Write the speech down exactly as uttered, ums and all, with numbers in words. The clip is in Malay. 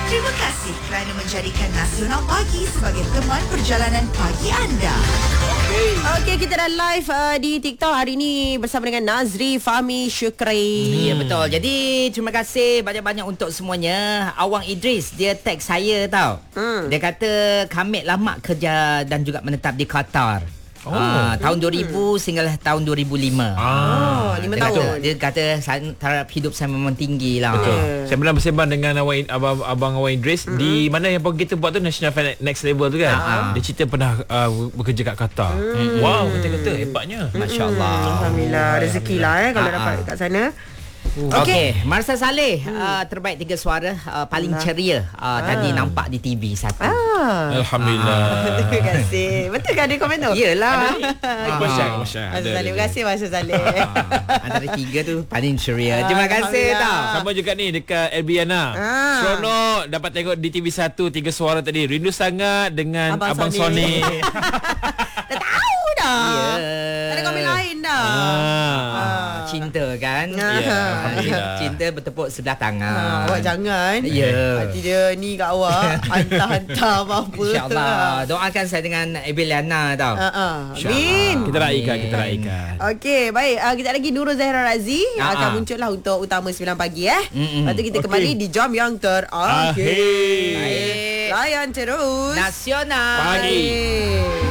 Terima kasih kerana menjadikan Nasional Pagi sebagai teman perjalanan pagi anda. Okey, kita dah live uh, di TikTok hari ini bersama dengan Nazri, Fahmi, Syukri. Hmm. Ya, betul. Jadi terima kasih banyak-banyak untuk semuanya. Awang Idris dia tag saya tau. Hmm. Dia kata Kamit lama kerja dan juga menetap di Qatar. Oh. Ah, tahun dua ribu hmm. sehinggalah tahun dua ribu lima. Ah, lima dia tahun. Kata, dia kata taraf hidup saya memang tinggi lah. Betul. Yeah. Saya pernah bersembang dengan Awang, abang, abang Awang Idris mm-hmm. di mana yang kita buat tu National Next Level tu kan. Ah. Dia cerita pernah uh, bekerja kat Qatar. Mm. Wow, kata-kata hebatnya. Masya-Allah. Alhamdulillah, rezeki lah eh kalau dapat kat sana. Okey, okay. Marsa Saleh hmm. uh, terbaik tiga suara uh, paling Allah. ceria uh, ah. tadi nampak di T V satu. Ah. Alhamdulillah. Ah. Terima kasih. Betul kan ada komen tu? Iyalah. Masya-Allah, masya-Allah. Terima kasih Marsa Saleh. Antara tiga tu paling ceria. Terima kasih tau. Sama juga ni dekat Elbiana. Ah. Seronok dapat tengok di T V satu tiga suara tadi. Rindu sangat dengan Abang, Abang Sony. Dah tahu dah. Ya. Tak ada komen lain dah. Ah. Ah. Cinta kan? Ya. Yeah. Cinta bertepuk sebelah tangan. Ha, awak jangan. Ya. Yeah. Hati dia ni kat awak. Hantar-hantar apa-apa. InsyaAllah. Doakan saya dengan Ebiliana tau. Uh, uh. Amin. Kita raikan, kita raikan. Okey, baik. Uh, kita lagi Nurul Zahra Razi uh-huh. akan muncul lah untuk Utama sembilan pagi eh. Mm-mm. Lepas tu kita okay. kembali di jam yang terakhir. Baik. Layan terus Nasional Pagi.